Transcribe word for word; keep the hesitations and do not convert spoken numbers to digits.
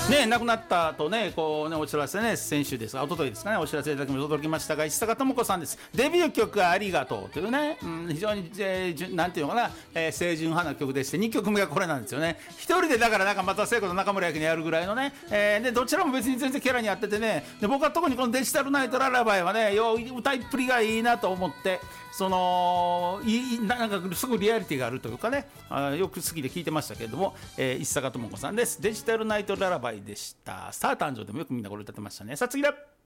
ね、亡くなったとね、こうね、お知らせね、先週ですが、一昨日ですかね、お知らせいただきま届きましたが、石坂智子さんです。デビュー曲ありがとうというね、うん、非常に、えー、なんていうのかな、えー、清純派な曲でして、にきょくめがこれなんですよね。一人でだから、なんか松田聖子と中村焼きにやるぐらいのね、えー、で、どちらも別に全然キャラに合っててね、で、僕は特にこのデジタルナイトララバイはね、よう歌いっぷりがいいなと思って、そのいいなんかすぐリアリティがあるというかね、あよく好きで聞いてましたけれども、えー、石坂智子さんです。デジタルナイトララバイでした。スター誕生でもよくみんなこれ歌ってましたね。さあ次だ。